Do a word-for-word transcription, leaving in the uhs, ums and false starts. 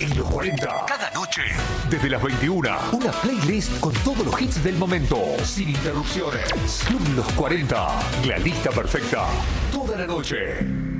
en los cuarenta. Cada noche. Desde las veintiuna, una playlist con todos los hits del momento, sin interrupciones. Club Los cuarenta, la lista perfecta, toda la noche.